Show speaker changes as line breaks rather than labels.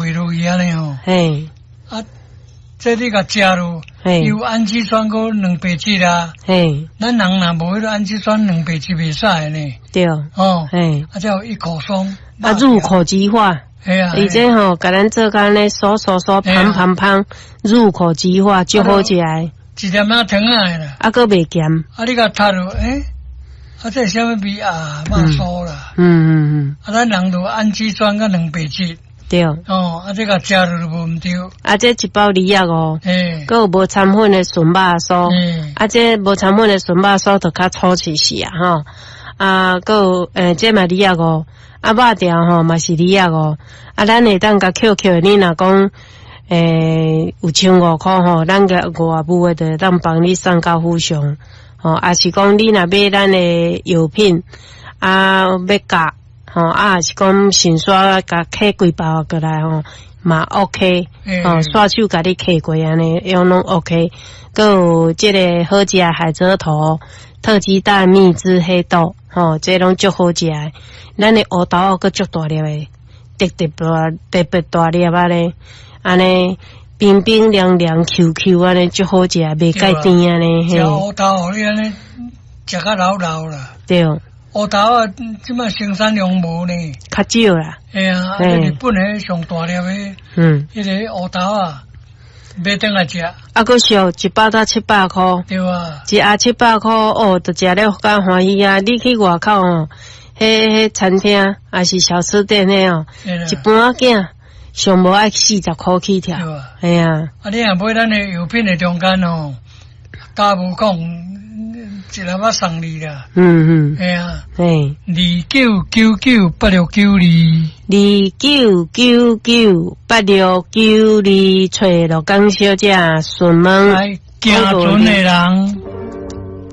袂落去安尼哦。
嘿，
啊，这你甲食咯，有氨基酸搁蛋白质啦。
嘿，
咱人若无迄个氨基酸蛋白质袂使呢。
对，
哦，
嘿，
啊，叫一口松。
啊，入口即化。
系啊，
伊这吼，甲咱做干咧，嗦香，入口即化，就好食诶。
一点仔糖啊啦，
啊，搁袂咸。
啊，你甲摊落，啊，这什么味啊？肉酥啦。啊，咱人就氨基酸甲蛋白质。
对。
哦，啊，这个食落就无毋对。
啊，这一包205。搁有无掺粉的纯肉酥。啊，这无掺粉的纯肉酥就较粗细些啊，吼。啊，搁有这嘛205。啊，肉条吼嘛是205。啊，咱会当甲 QQ， 你若讲有1500块吼，咱个外部的就当帮你送到府上。吼，啊是讲你若买咱的药品啊要夹吼，啊是讲先刷甲刻几包过来吼，嘛 OK。吼，刷手甲你刻过安尼，样拢 OK。搁有即个好食海蜇头、特鸡蛋蜜汁黑豆。吼，这拢足好食诶。咱诶乌豆搁足大粒诶，特别大粒啊咧，安尼冰冰凉凉 QQ 安尼足好食，袂介甜安尼。
食乌豆你安尼食较老啦。对。乌豆啊，即摆生产量无呢。
较少啦。
啊，日本诶上大粒诶。迄个乌豆啊。买等来食，
啊，搁俗1包到700块，
对啊，
一盒700块哦，就食了介欢喜啊！你去外口哦，迄餐厅还是小吃店迄哦，一般囝上无爱40块起跳，系啊。
啊，你若买咱的药品的中间哦，加无讲一粒仔送你啦。系啊。
嘿
，29998692，29998692，
找罗江小姐询问。
行船的人。